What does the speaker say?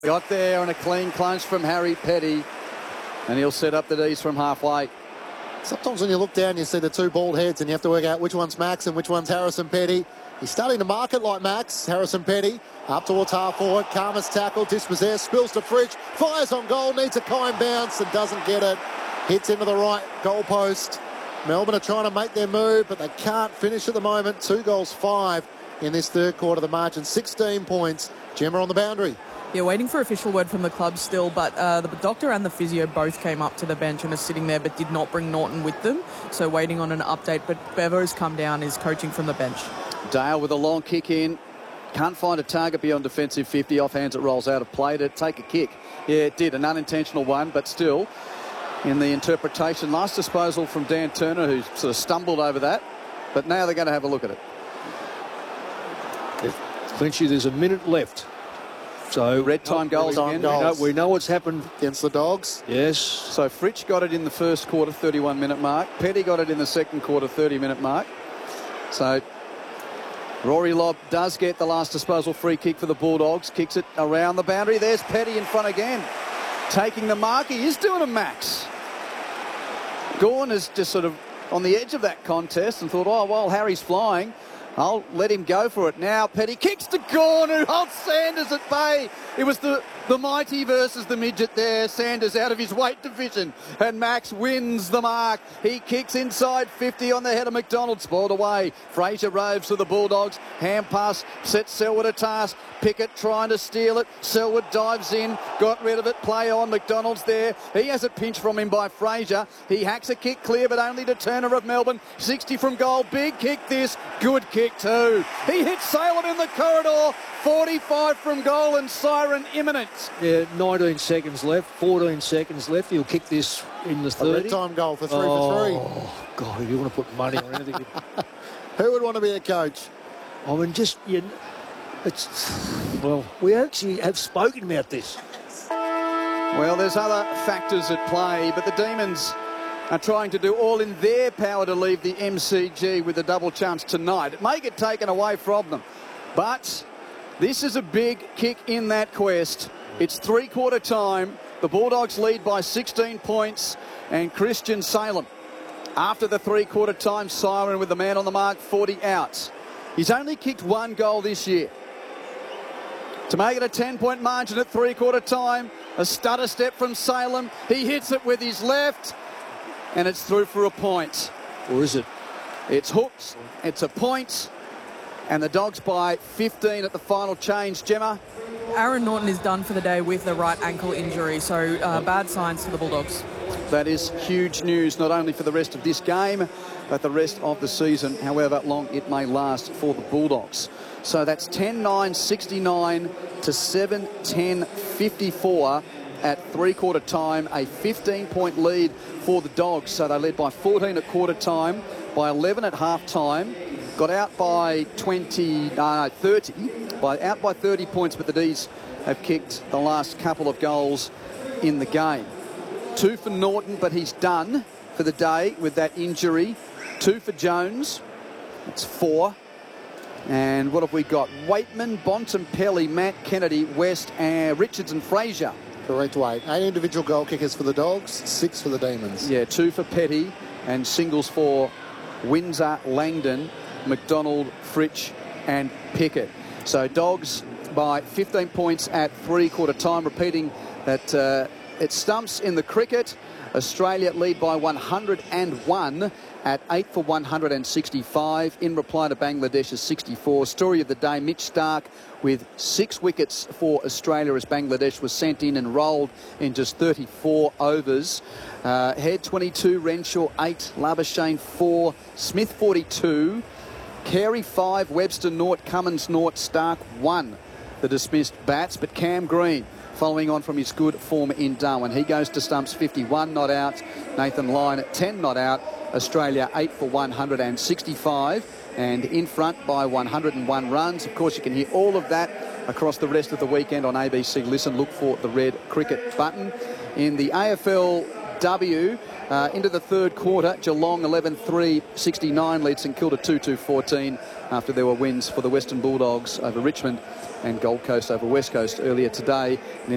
Got there and a clean clutch from Harry Petty, and he'll set up the D's from halfway. Sometimes when you look down, you see the two bald heads and you have to work out which one's Max and which one's Harrison Petty. He's starting to mark it like Max. Harrison Petty up towards half forward. Karma's tackle, dispossessed, spills to Fritsch, fires on goal, needs a kind bounce and doesn't get it. Hits into the right goal post. Melbourne are trying to make their move, but they can't finish at the moment. 2-5 in this third quarter. The margin 16 points. Gemma on the boundary. Yeah, waiting for official word from the club still, but the doctor and the physio both came up to the bench and are sitting there but did not bring Norton with them. So waiting on an update, but Bevo's come down, is coaching from the bench. Dale with a long kick in. Can't find a target beyond defensive 50. Offhands it rolls out of play to take a kick. Yeah, it did. An unintentional one, but still in the interpretation. Last disposal from Dan Turner, who sort of stumbled over that. But now they're going to have a look at it. Clinchy, there's a minute left. So red time goals again. We know what's happened against the Dogs. Yes. So Fritsch got it in the first quarter, 31-minute mark. Petty got it in the second quarter, 30-minute mark. So Rory Lobb does get the last disposal free kick for the Bulldogs. Kicks it around the boundary. There's Petty in front again. Taking the mark. He is doing a Max. Gawn is just sort of on the edge of that contest and thought, oh, well, Harry's flying. I'll let him go for it. Now Petty kicks to Gawn, who holds Sanders at bay. It was the mighty versus the midget there. Sanders out of his weight division. And Max wins the mark. He kicks inside 50 on the head of McDonald. Spoiled away. Fraser roves to the Bulldogs. Hand pass sets Selwood a task. Pickett trying to steal it. Selwood dives in. Got rid of it. Play on. McDonald's there. He has it pinched from him by Fraser. He hacks a kick clear, but only to Turner of Melbourne. 60 from goal. Big kick this. Good kick too. He hits Salem in the corridor. 45 from goal and siren imminent. Yeah, 19 seconds left, 14 seconds left. He'll kick this in the 30. A red time goal for 3 for 3. Oh, God, if you want to put money on anything. Who would want to be a coach? I mean, well, we actually have spoken about this. Well, there's other factors at play, but the Demons are trying to do all in their power to leave the MCG with a double chance tonight. It may get taken away from them, but this is a big kick in that quest. It's three-quarter time. The Bulldogs lead by 16 points, and Christian Salem, after the three-quarter time siren with the man on the mark, 40 outs. He's only kicked one goal this year. To make it a 10-point margin at three-quarter time, a stutter step from Salem. He hits it with his left, and it's through for a point. Or is it? It's hooked. It's a point. And the Dogs by 15 at the final change. Gemma? Aaron Norton is done for the day with the right ankle injury, so bad signs for the Bulldogs. That is huge news, not only for the rest of this game, but the rest of the season, however long it may last for the Bulldogs. So that's 10-9-69 to 7-10-54 at three-quarter time, a 15-point lead for the Dogs. So they led by 14 at quarter time, by 11 at half time, got out by 30 points, but the D's have kicked the last couple of goals in the game. 2 for Norton, but he's done for the day with that injury. 2 for Jones. That's 4. And what have we got? Waitman, Bontempelli, Matt Kennedy, West, and Richards and Fraser. Correct, Wade. 8 individual goal kickers for the Dogs, 6 for the Demons. Yeah, 2 for Petty and singles for Windsor, Langdon, McDonald, Fritsch and Pickett. So Dogs by 15 points at three-quarter time. Repeating that it stumps in the cricket. Australia lead by 101 at 8 for 165. In reply to Bangladesh's 64. Story of the day, Mitch Stark with 6 wickets for Australia as Bangladesh was sent in and rolled in just 34 overs. Head 22, Renshaw 8, Labuschagne 4, Smith 42, Carey 5, Webster 0, Cummins 0, Stark 1. The dismissed bats, but Cam Green following on from his good form in Darwin. He goes to stumps 51 not out. Nathan Lyon 10 not out. Australia 8 for 165 and in front by 101 runs. Of course, you can hear all of that across the rest of the weekend on ABC Listen. Look for the red cricket button. In the AFLW, into the third quarter, Geelong 11-3-69 lead St Kilda 2-2-14 after there were wins for the Western Bulldogs over Richmond and Gold Coast over West Coast earlier today.